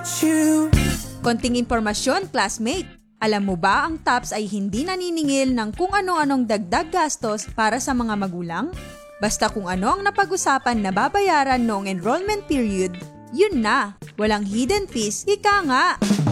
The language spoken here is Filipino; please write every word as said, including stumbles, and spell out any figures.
Konting impormasyon, classmate. Alam mo ba ang TAPS ay hindi naniningil ng kung ano-anong dagdag gastos para sa mga magulang? Basta kung ano ang napag-usapan na babayaran noong enrollment period, yun na. Walang hidden fees, ika nga!